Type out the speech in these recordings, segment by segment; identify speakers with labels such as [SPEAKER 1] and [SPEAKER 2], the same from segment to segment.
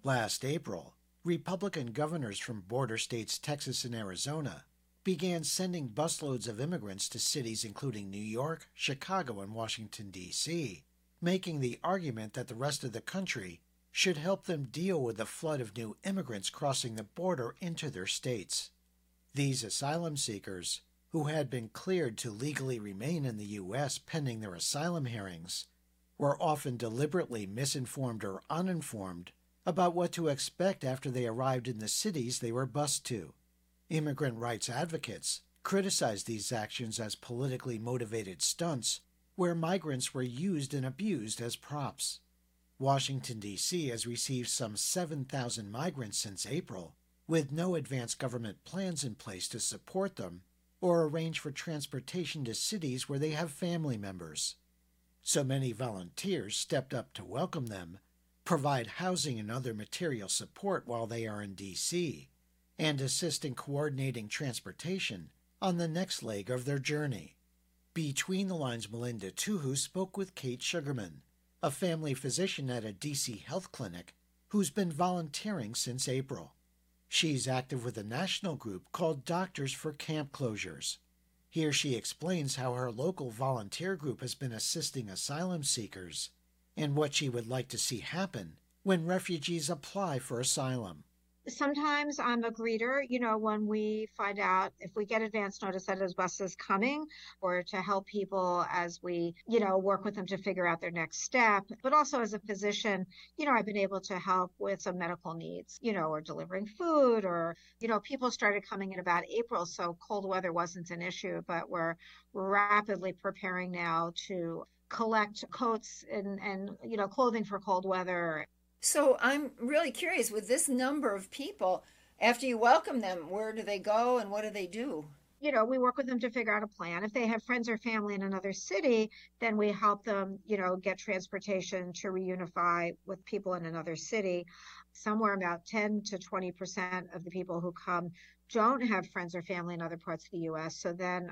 [SPEAKER 1] Last April, Republican governors from border states Texas and Arizona began sending busloads of immigrants to cities including New York, Chicago, and Washington, D.C., making the argument that the rest of the country should help them deal with the flood of new immigrants crossing the border into their states. These asylum seekers, who had been cleared to legally remain in the U.S. pending their asylum hearings, were often deliberately misinformed or uninformed about what to expect after they arrived in the cities they were bused to. Immigrant rights advocates criticized these actions as politically motivated stunts where migrants were used and abused as props. Washington, D.C. has received some 7,000 migrants since April, with no advanced government plans in place to support them or arrange for transportation to cities where they have family members. So many volunteers stepped up to welcome them, provide housing and other material support while they are in D.C., and assist in coordinating transportation on the next leg of their journey. Between the Lines, Melinda Tuhu spoke with Kate Sugarman, a family physician at a D.C. health clinic who's been volunteering since April. She's active with a national group called Doctors for Camp Closures. Here she explains how her local volunteer group has been assisting asylum seekers and what she would like to see happen when refugees apply for asylum.
[SPEAKER 2] Sometimes I'm a greeter, when we find out if we get advance notice that a bus is coming, or to help people as we, work with them to figure out their next step. But also as a physician, I've been able to help with some medical needs, or delivering food, or, people started coming in about April, so cold weather wasn't an issue, but we're rapidly preparing now to collect coats and clothing for cold weather.
[SPEAKER 3] So I'm really curious, with this number of people, after you welcome them, where do they go and what do they do?
[SPEAKER 2] We work with them to figure out a plan. If they have friends or family in another city, then we help them, get transportation to reunify with people in another city. Somewhere about 10 to 20% of the people who come don't have friends or family in other parts of the U.S. So then,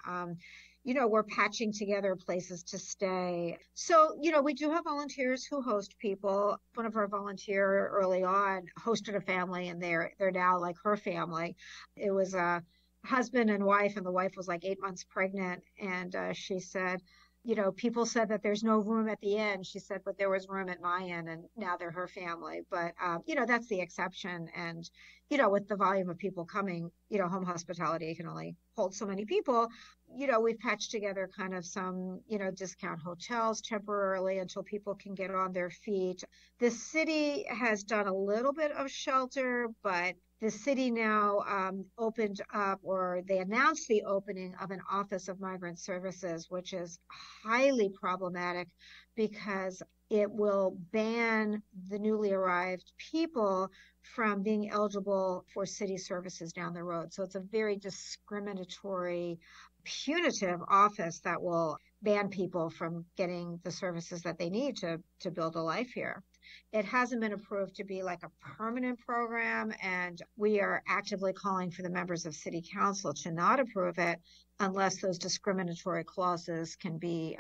[SPEAKER 2] we're patching together places to stay. So, we do have volunteers who host people. One of our volunteer early on hosted a family, and they're now like her family. It was a husband and wife, and the wife was like 8 months pregnant. And she said, people said that there's no room at the inn. She said, but there was room at my inn, and now they're her family. But, that's the exception. And, with the volume of people coming, home hospitality can only hold so many people. We've patched together kind of some, discount hotels temporarily until people can get on their feet. The city has done a little bit of shelter, but the city now opened up, or they announced the opening of an Office of Migrant Services, which is highly problematic because it will ban the newly arrived people from being eligible for city services down the road. So it's a very discriminatory, punitive office that will ban people from getting the services that they need to build a life here. It hasn't been approved to be like a permanent program, and we are actively calling for the members of City Council to not approve it unless those discriminatory clauses can be,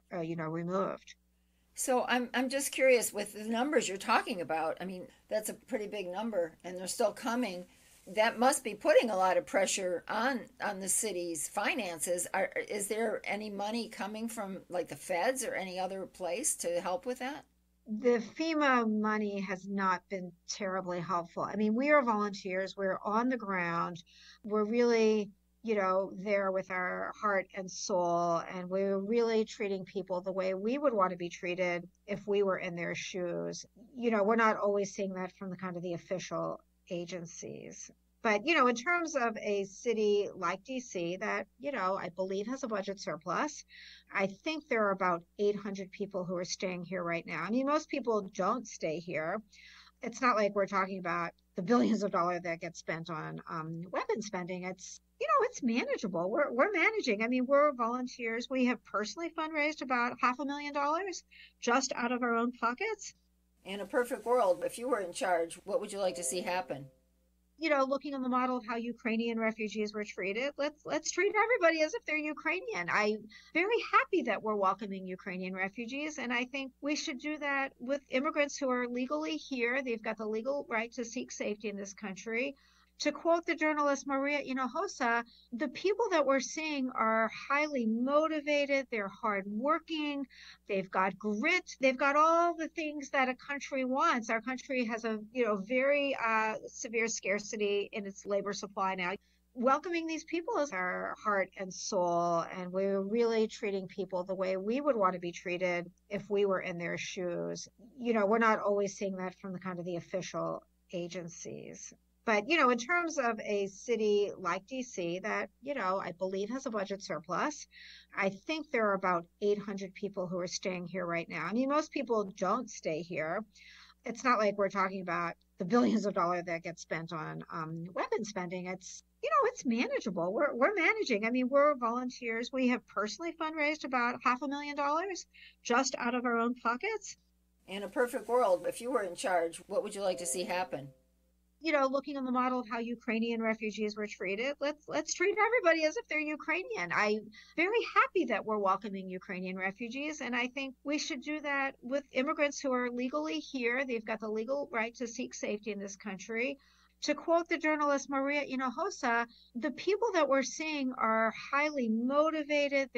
[SPEAKER 2] removed.
[SPEAKER 3] So I'm just curious, with the numbers you're talking about. I mean, that's a pretty big number, and they're still coming. That must be putting a lot of pressure on the city's finances. Is there any money coming from like the feds or any other place to help with that?
[SPEAKER 2] The FEMA money has not been terribly helpful. I mean, we are volunteers, we're on the ground, we're really, there with our heart and soul, and we're really treating people the way we would want to be treated if we were in their shoes. We're not always seeing that from the kind of the official agencies. But, in terms of a city like DC that, I believe has a budget surplus, I think there are about 800 people who are staying here right now. I mean, most people don't stay here. It's not like we're talking about the billions of dollars that get spent on weapon spending. It's manageable. We're managing. I mean, we're volunteers. We have personally fundraised about $500,000 just out of our own pockets.
[SPEAKER 3] In a perfect world, if you were in charge, what would you like to see happen?
[SPEAKER 2] Looking on the model of how Ukrainian refugees were treated, let's treat everybody as if they're Ukrainian. I'm very happy that we're welcoming Ukrainian refugees, and I think we should do that with immigrants who are legally here. They've got the legal right to seek safety in this country. To quote the journalist Maria Hinojosa, the people that we're seeing are highly motivated, they're hardworking, they've got grit, they've got all the things that a country wants. Our country has a very severe scarcity in its labor supply now. Welcoming these people is our heart and soul, and we're really treating people the way we would want to be treated if we were in their shoes. We're not always seeing that from the kind of the official agencies. But, in terms of a city like DC that, I believe has a budget surplus, I think there are about 800 people who are staying here right now. I mean, most people don't stay here. It's not like we're talking about the billions of dollars that get spent on weapon spending. It's manageable. We're managing. I mean, we're volunteers. We have personally fundraised about $500,000 just out of our own pockets.
[SPEAKER 3] In a perfect world, if you were in charge, what would you like to see happen?
[SPEAKER 2] Looking on the model of how Ukrainian refugees were treated, let's treat everybody as if they're Ukrainian. I'm very happy that we're welcoming Ukrainian refugees, and I think we should do that with immigrants who are legally here. They've got the legal right to seek safety in this country. To quote the journalist Maria Hinojosa, the people that we're seeing are highly motivated.